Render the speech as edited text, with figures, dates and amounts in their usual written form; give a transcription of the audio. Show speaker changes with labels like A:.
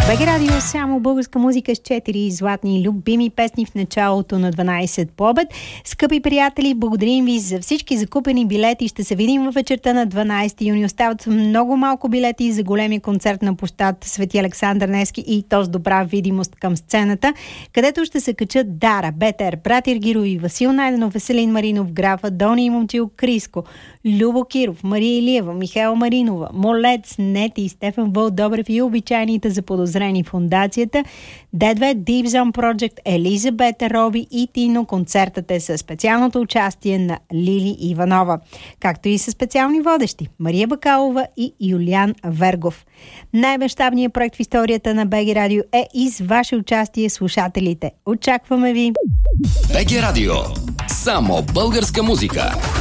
A: БГ Радио, само българска музика с 4 златни любими песни в началото на 12 по обед. Скъпи приятели, благодарим ви за всички закупени билети. Ще се видим във вечерта на 12 юни. Остават много малко билети за големия концерт на площад Свети Александър Невски и то с добра видимост към сцената, където ще се качат Дара, Бетер, Братир Гирови, Васил Найденов, Веселин Маринов, Графа, Дони и Момчил Криско, Любо Киров, Мария Илиева, Михаела Маринова, Молец, Нети, Стефан Вълдобрев и обичайните заподозрени фундацията, D2, Deep Zone Project, Елизабета Роби и Тино. Концертът е със специалното участие на Лили Иванова, както и със специални водещи Мария Бакалова и Юлиан Вергов. Най-мащабният проект в историята на БГ Радио е и с ваше участие, слушателите. Очакваме ви!
B: БГ Радио. Само българска музика.